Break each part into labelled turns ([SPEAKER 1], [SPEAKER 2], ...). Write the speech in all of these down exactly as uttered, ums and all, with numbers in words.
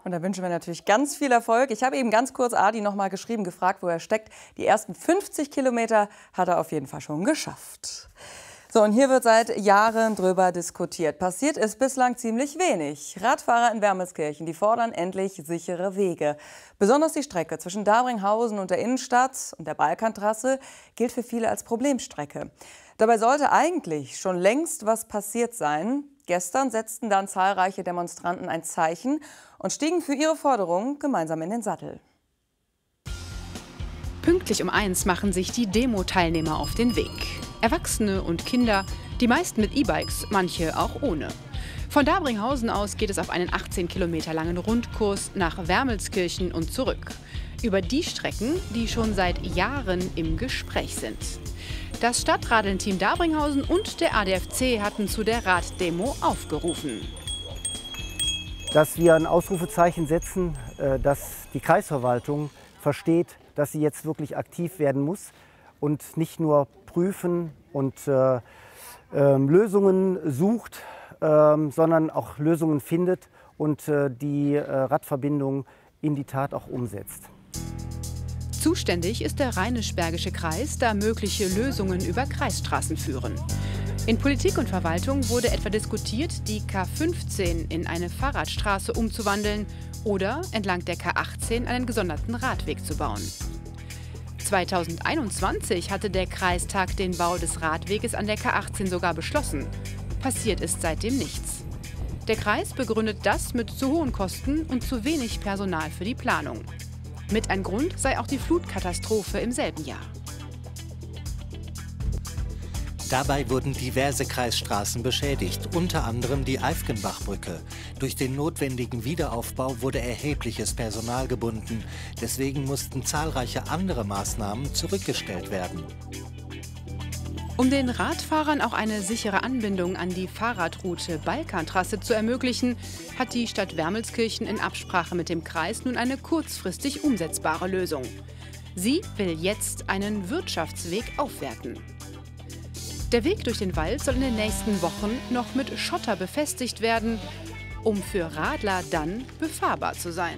[SPEAKER 1] Und da wünschen wir natürlich ganz viel Erfolg. Ich habe eben ganz kurz Adi noch mal geschrieben, gefragt, wo er steckt. Die ersten fünfzig Kilometer hat er auf jeden Fall schon geschafft. So, und hier wird seit Jahren drüber diskutiert. Passiert ist bislang ziemlich wenig. Radfahrer in Wermelskirchen, die fordern endlich sichere Wege. Besonders die Strecke zwischen Dabringhausen und der Innenstadt und der Balkantrasse gilt für viele als Problemstrecke. Dabei sollte eigentlich schon längst was passiert sein. Gestern setzten dann zahlreiche Demonstranten ein Zeichen und stiegen für ihre Forderungen gemeinsam in den Sattel.
[SPEAKER 2] Pünktlich um eins machen sich die Demo-Teilnehmer auf den Weg. Erwachsene und Kinder, die meisten mit E-Bikes, manche auch ohne. Von Dabringhausen aus geht es auf einen achtzehn Kilometer langen Rundkurs nach Wermelskirchen und zurück. Über die Strecken, die schon seit Jahren im Gespräch sind. Das Stadtradeln-Team Dabringhausen und der A D F C hatten zu der Raddemo aufgerufen.
[SPEAKER 3] Dass wir ein Ausrufezeichen setzen, dass die Kreisverwaltung versteht, dass sie jetzt wirklich aktiv werden muss und nicht nur prüfen und äh, äh, Lösungen sucht, äh, sondern auch Lösungen findet und äh, die äh, Radverbindung in die Tat auch umsetzt.
[SPEAKER 2] Zuständig ist der Rheinisch-Bergische Kreis, da mögliche Lösungen über Kreisstraßen führen. In Politik und Verwaltung wurde etwa diskutiert, die K fünfzehn in eine Fahrradstraße umzuwandeln oder entlang der K achtzehn einen gesonderten Radweg zu bauen. zweitausendeinundzwanzig hatte der Kreistag den Bau des Radweges an der K achtzehn sogar beschlossen. Passiert ist seitdem nichts. Der Kreis begründet das mit zu hohen Kosten und zu wenig Personal für die Planung. Mit ein Grund sei auch die Flutkatastrophe im selben Jahr.
[SPEAKER 4] Dabei wurden diverse Kreisstraßen beschädigt, unter anderem die Eifgenbachbrücke. Durch den notwendigen Wiederaufbau wurde erhebliches Personal gebunden. Deswegen mussten zahlreiche andere Maßnahmen zurückgestellt werden.
[SPEAKER 2] Um den Radfahrern auch eine sichere Anbindung an die Fahrradroute Balkantrasse zu ermöglichen, hat die Stadt Wermelskirchen in Absprache mit dem Kreis nun eine kurzfristig umsetzbare Lösung. Sie will jetzt einen Wirtschaftsweg aufwerten. Der Weg durch den Wald soll in den nächsten Wochen noch mit Schotter befestigt werden, um für Radler dann befahrbar zu sein.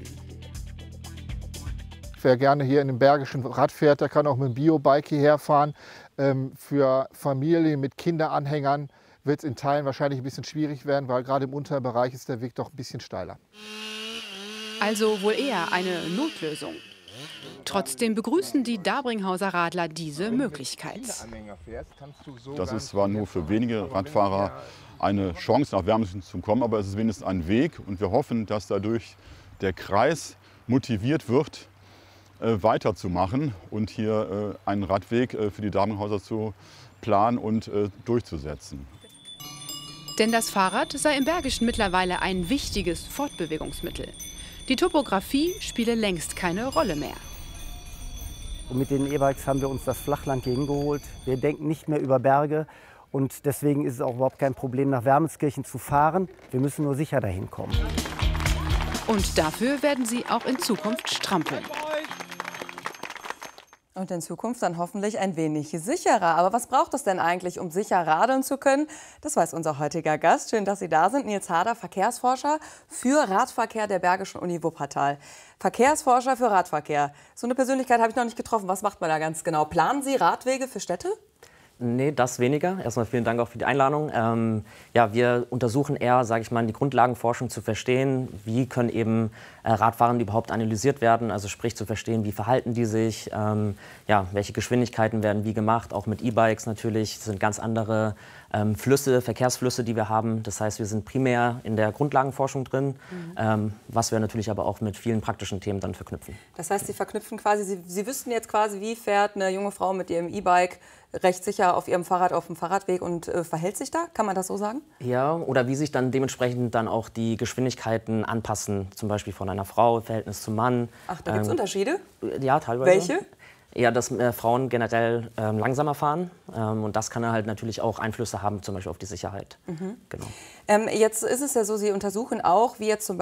[SPEAKER 5] Wer gerne hier in dem Bergischen Rad fährt, der kann auch mit dem Biobike hierher fahren. Ähm, für Familien mit Kinderanhängern wird es in Teilen wahrscheinlich ein bisschen schwierig werden, weil gerade im unteren Bereich ist der Weg doch ein bisschen steiler.
[SPEAKER 2] Also wohl eher eine Notlösung. Trotzdem begrüßen die Dabringhauser Radler diese Möglichkeit.
[SPEAKER 6] Das ist zwar nur für wenige Radfahrer eine Chance, nach Wermelskirchen zu kommen, aber es ist wenigstens ein Weg. Und wir hoffen, dass dadurch der Kreis motiviert wird, äh, weiterzumachen und hier äh, einen Radweg äh, für die Dabringhauser zu planen und äh, durchzusetzen.
[SPEAKER 2] Denn das Fahrrad sei im Bergischen mittlerweile ein wichtiges Fortbewegungsmittel. Die Topografie spiele längst keine Rolle mehr.
[SPEAKER 3] Und mit den E-Bikes haben wir uns das Flachland gegengeholt. Wir denken nicht mehr über Berge und deswegen ist es auch überhaupt kein Problem, nach Wermelskirchen zu fahren. Wir müssen nur sicher dahin kommen.
[SPEAKER 2] Und dafür werden sie auch in Zukunft strampeln.
[SPEAKER 1] Und in Zukunft dann hoffentlich ein wenig sicherer. Aber was braucht es denn eigentlich, um sicher radeln zu können? Das weiß unser heutiger Gast. Schön, dass Sie da sind. Nils Harder, Verkehrsforscher für Radverkehr der Bergischen Uni Wuppertal. Verkehrsforscher für Radverkehr. So eine Persönlichkeit habe ich noch nicht getroffen. Was macht man da ganz genau? Planen Sie Radwege für Städte?
[SPEAKER 7] Nee, das weniger. Erstmal vielen Dank auch für die Einladung. Ähm, ja, wir untersuchen eher, sage ich mal, die Grundlagenforschung zu verstehen, wie können eben äh, Radfahrer überhaupt analysiert werden, also sprich zu verstehen, wie verhalten die sich, ähm, ja, welche Geschwindigkeiten werden wie gemacht, auch mit E-Bikes natürlich, das sind ganz andere ähm, Flüsse, Verkehrsflüsse, die wir haben. Das heißt, wir sind primär in der Grundlagenforschung drin, mhm. ähm, was wir natürlich aber auch mit vielen praktischen Themen dann verknüpfen.
[SPEAKER 1] Das heißt, Sie verknüpfen quasi, Sie, Sie wüssten jetzt quasi, wie fährt eine junge Frau mit ihrem E-Bike recht sicher auf ihrem Fahrrad auf dem Fahrradweg und äh, verhält sich da? Kann man das so sagen?
[SPEAKER 7] Ja, oder wie sich dann dementsprechend dann auch die Geschwindigkeiten anpassen, zum Beispiel von einer Frau im Verhältnis zum Mann.
[SPEAKER 1] Ach, da gibt es ähm, Unterschiede?
[SPEAKER 7] Ja, teilweise.
[SPEAKER 1] Welche?
[SPEAKER 7] Ja, dass äh, Frauen generell ähm, langsamer fahren ähm, und das kann halt natürlich auch Einflüsse haben, zum Beispiel auf die Sicherheit.
[SPEAKER 1] Mhm.
[SPEAKER 7] Genau.
[SPEAKER 1] Ähm, jetzt ist es ja so, Sie untersuchen auch, wie jetzt zum Beispiel